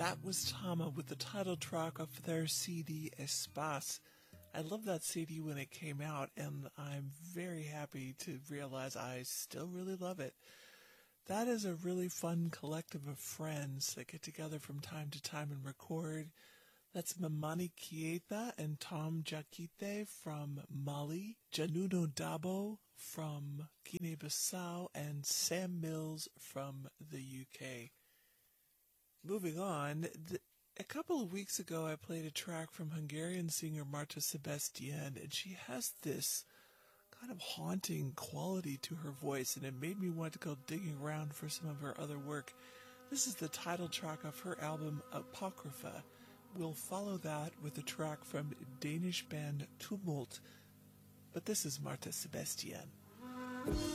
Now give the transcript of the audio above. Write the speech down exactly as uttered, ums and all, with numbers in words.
That was Tama with the title track of their C D Espace. I loved that C D when it came out, and I'm very happy to realize I still really love it. That is a really fun collective of friends that get together from time to time and record. That's Mamani Keita and Tom Jakite from Mali, Januno Dabo from Guinea-Bissau, and Sam Mills from the U K. Moving on, th- a couple of weeks ago I played a track from Hungarian singer Marta Sebastian, and she has this kind of haunting quality to her voice, and it made me want to go digging around for some of her other work. This is the title track of her album Apocrypha. We'll follow that with a track from Danish band Tumult, but this is Marta Sebastian.